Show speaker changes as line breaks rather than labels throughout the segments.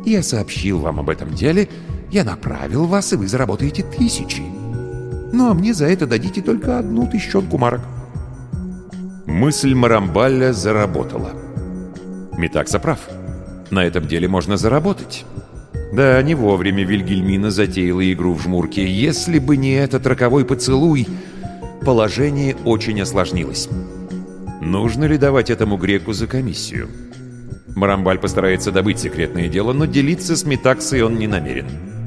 Я сообщил вам об этом деле, я направил вас, и вы заработаете 1000. Ну, а мне за это дадите только 1000 марок». Мысль Марамбаля заработала. Метакса прав. На этом деле можно заработать. Да, не вовремя Вильгельмина затеяла игру в жмурки. Если бы не этот роковой поцелуй, положение очень осложнилось. Нужно ли давать этому греку за комиссию? Марамбаль постарается добыть секретное дело, но делиться с Метаксой он не намерен.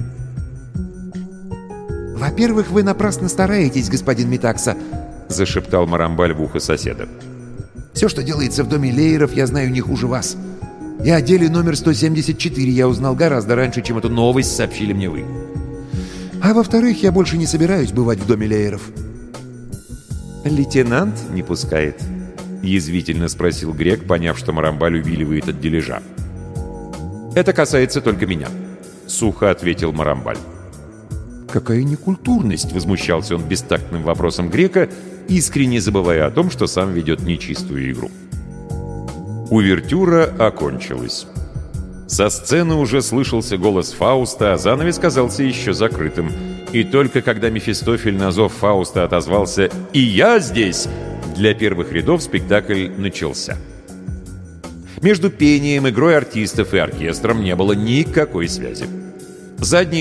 «Во-первых, вы напрасно стараетесь, господин Метакса»,
— зашептал Марамбаль в ухо соседа.
«Все, что делается в доме Лейеров, я знаю не хуже вас. И о деле номер 174 я узнал гораздо раньше, чем эту новость сообщили мне вы. А во-вторых, я больше не собираюсь бывать в доме Лейеров».
«Лейтенант не пускает?» — язвительно спросил грек, поняв, что Марамбаль увиливает от дележа. «Это касается только меня», — сухо ответил Марамбаль. «Какая некультурность!» — возмущался он бестактным вопросом грека, искренне забывая о том, что сам ведет нечистую игру. Увертюра окончилась. Со сцены уже слышался голос Фауста, а занавес казался еще закрытым. И только когда Мефистофель на зов Фауста отозвался «И я здесь!», для первых рядов спектакль начался. Между пением, игрой артистов и оркестром не было никакой связи. Задние